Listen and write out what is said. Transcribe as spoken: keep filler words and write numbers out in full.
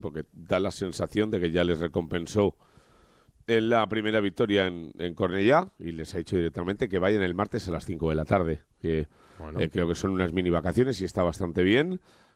porque da la sensación de que ya les recompensó en la primera victoria en, en Cornellá y les ha dicho directamente que vayan el martes a las cinco de la tarde, que Bueno, eh, creo que son unas mini vacaciones y está bastante bien.